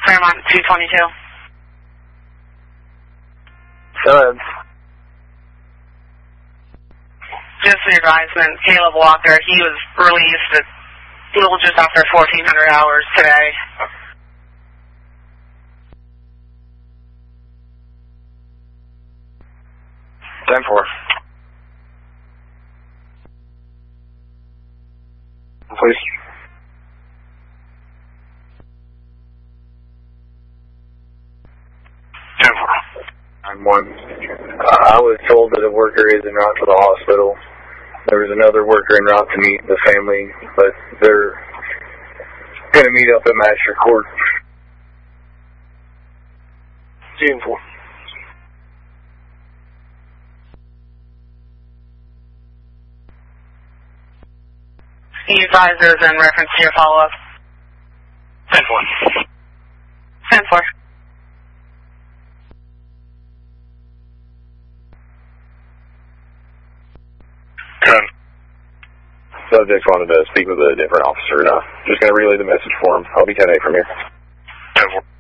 Claremont 222. Go ahead. Just for your advisement, Caleb Walker, he was released at a little just after 1,400 hours today. Time for. Please. I'm one. I was told that a worker is en route to the hospital. There was another worker en route to meet the family, but they're going to meet up at Magistrate Court. June 4. He advises in reference to your follow-up. 10-4. 10-4. Subject wanted to speak with a different officer. Just going to relay the message for him. I'll be 10-8 from here. 10-4.